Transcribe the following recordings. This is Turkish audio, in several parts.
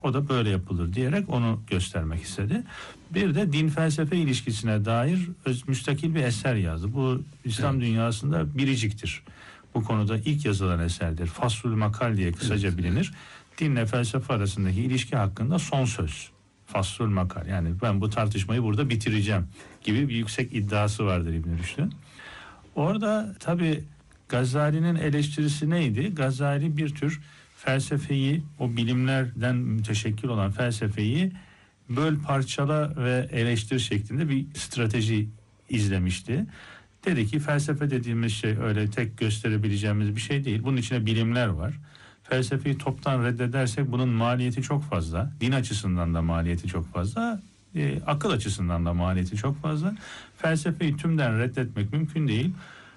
O da böyle yapılır diyerek onu göstermek istedi. Bir de din felsefe ilişkisine dair müstakil bir eser yazdı. Bu İslam dünyasında biriciktir. Bu konuda ilk yazılan eserdir. Faslul Makal diye kısaca bilinir. Dinle felsefe arasındaki ilişki hakkında son söz. Faslul Makal, yani ben bu tartışmayı burada bitireceğim gibi bir yüksek iddiası vardır İbn Rüşd'ün. Orada tabii Gazali'nin eleştirisi neydi? Gazali bir tür felsefeyi, o bilimlerden müteşekkil olan felsefeyi böl, parçala ve eleştir şeklinde bir strateji izlemişti. Dedi ki felsefe dediğimiz şey öyle tek gösterebileceğimiz bir şey değil. Bunun içine bilimler var. Felsefeyi toptan reddedersek bunun maliyeti çok fazla. Din açısından da maliyeti çok fazla. Akıl açısından da maliyeti çok fazla. Felsefeyi tümden reddetmek mümkün değil.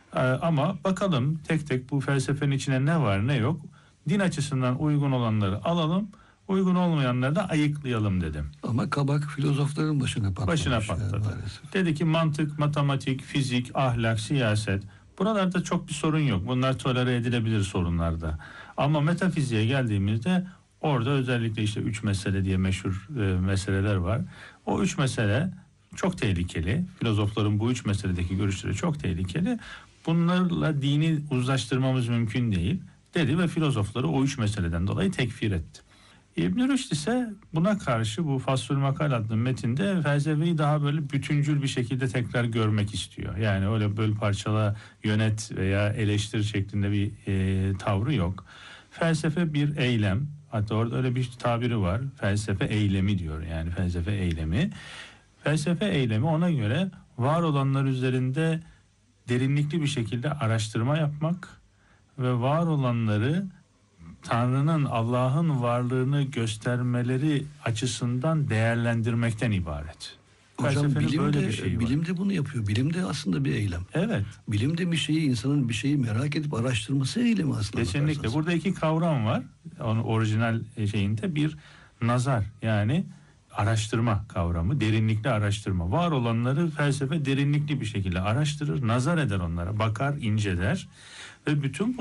Ama bakalım tek tek bu felsefenin içine ne var ne yok. Din açısından uygun olanları alalım, uygun olmayanları da ayıklayalım dedim. Ama kabak filozofların başına patlamış. Başına patladı. Yani dedi ki mantık, matematik, fizik, ahlak, siyaset, buralarda çok bir sorun yok. Bunlar tolere edilebilir sorunlarda. Ama metafiziğe geldiğimizde orada özellikle işte 3 mesele diye meşhur meseleler var. O 3 mesele çok tehlikeli. Filozofların bu 3 meseledeki görüşleri çok tehlikeli. Bunlarla dini uzlaştırmamız mümkün değil dedi ve filozofları o 3 meseleden dolayı tekfir etti. İbn Rüşd ise buna karşı bu Faslul Makal adlı metinde felsefeyi daha böyle bütüncül bir şekilde tekrar görmek istiyor. Yani öyle böl parçala, yönet veya eleştir şeklinde bir tavrı yok. Felsefe bir eylem. Hatta orada öyle bir tabiri var. Felsefe eylemi diyor. Yani felsefe eylemi. Felsefe eylemi ona göre var olanlar üzerinde derinlikli bir şekilde araştırma yapmak ve var olanları Tanrı'nın, Allah'ın varlığını göstermeleri açısından değerlendirmekten ibaret. Hocam bilimde bunu yapıyor. Bilimde aslında bir eylem. Evet. Bilimde bir şeyi, insanın bir şeyi merak edip araştırması eylemi aslında. Kesinlikle. Bakarsanız. Burada iki kavram var. Onun orijinal şeyinde bir nazar, yani araştırma kavramı, derinlikli araştırma. Var olanları felsefe derinlikli bir şekilde araştırır, nazar eder onlara, bakar, inceler ve bütün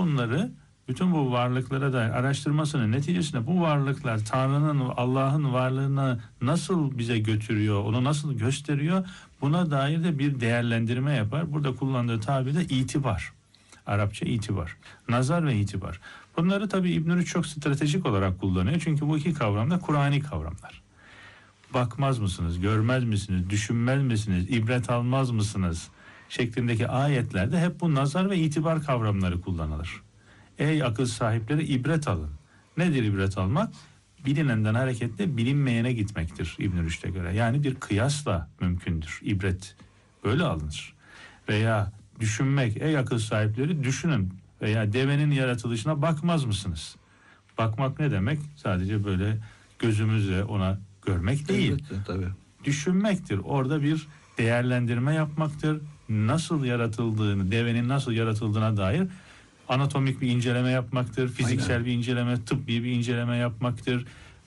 bu varlıklara dair araştırmasının neticesinde bu varlıklar Tanrı'nın, Allah'ın varlığına nasıl bize götürüyor, onu nasıl gösteriyor, buna dair de bir değerlendirme yapar. Burada kullandığı tabir de itibar. Arapça itibar. Nazar ve itibar. Bunları tabii İbn Rüşd çok stratejik olarak kullanıyor. Çünkü bu iki kavram da Kur'ani kavramlar. Bakmaz mısınız, görmez misiniz, düşünmez misiniz, ibret almaz mısınız şeklindeki ayetlerde hep bu nazar ve itibar kavramları kullanılır. Ey akıl sahipleri, ibret alın. Nedir ibret almak? Bilinenden hareketle bilinmeyene gitmektir İbn Rüşd'e göre. Yani bir kıyasla mümkündür. İbret böyle alınır. Veya düşünmek, ey akıl sahipleri düşünün. Veya devenin yaratılışına bakmaz mısınız? Bakmak ne demek? Sadece böyle gözümüzle ona görmek değil. Evet, tabii. Düşünmektir. Orada bir değerlendirme yapmaktır. Nasıl yaratıldığını, devenin nasıl yaratıldığına dair anatomik bir inceleme yapmaktır, fiziksel bir inceleme, tıbbi bir inceleme yapmaktır.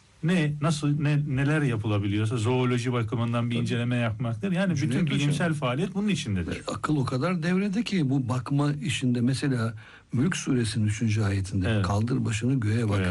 Neler yapılabiliyorsa zooloji bakımından bir inceleme yapmaktır. Yani bütün bilimsel faaliyet bunun içindedir. Akıl o kadar devrede ki bu bakma işinde, mesela Mülk suresinin 3. ayetinde kaldır başını göğe bak.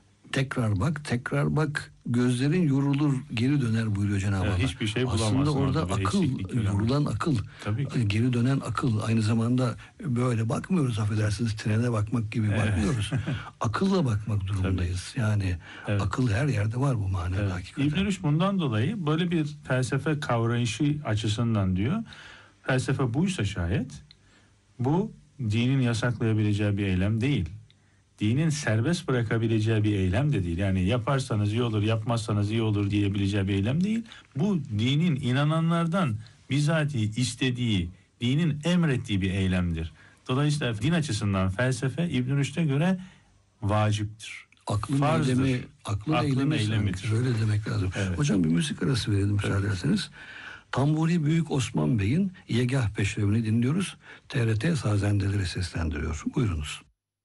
Tekrar bak, gözlerin yorulur, geri döner buyuruyor Cenab-ı Allah. Hiçbir şey bulamazsın. Aslında orada akıl, yorulan akıl, geri dönen akıl. Aynı zamanda böyle bakmıyoruz, affedersiniz, trene bakmak gibi bakmıyoruz. Akılla bakmak durumundayız. Yani akıl her yerde var bu manada hakikaten. İbn Rüşd bundan dolayı böyle bir felsefe kavrayışı açısından diyor, felsefe buysa şayet bu dinin yasaklayabileceği bir eylem değil. Dinin serbest bırakabileceği bir eylem de değil. Yani yaparsanız iyi olur, yapmazsanız iyi olur diyebileceği bir eylem değil. Bu dinin inananlardan bizatihi istediği, dinin emrettiği bir eylemdir. Dolayısıyla din açısından felsefe İbn Rüşd'e göre vaciptir. Aklın eylemidir. Öyle demek lazım. Evet. Hocam bir müzik arası verelim müsaade ederseniz. Tamburi Büyük Osman Bey'in Yegah Peşrevini dinliyoruz. TRT Sazendeleri seslendiriyor. Buyurunuz.